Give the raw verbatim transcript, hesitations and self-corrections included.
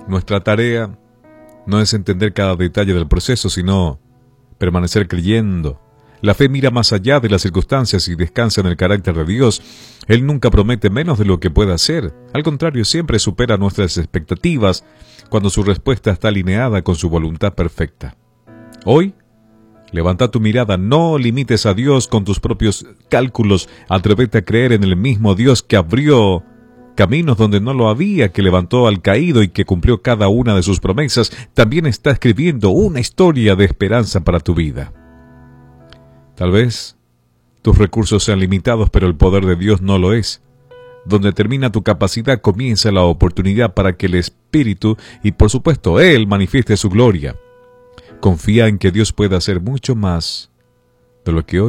Nuestra tarea no es entender cada detalle del proceso, sino permanecer creyendo. La fe mira más allá de las circunstancias y descansa en el carácter de Dios. Él nunca promete menos de lo que pueda hacer. Al contrario, siempre supera nuestras expectativas cuando su respuesta está alineada con su voluntad perfecta. Hoy, levanta tu mirada, no limites a Dios con tus propios cálculos. Atrévete a creer en el mismo Dios que abrió caminos donde no lo había, que levantó al caído y que cumplió cada una de sus promesas. También está escribiendo una historia de esperanza para tu vida. Tal vez tus recursos sean limitados, pero el poder de Dios no lo es. Donde termina tu capacidad comienza la oportunidad para que el Espíritu y por supuesto Él manifieste su gloria. Confía en que Dios puede hacer mucho más de lo que hoy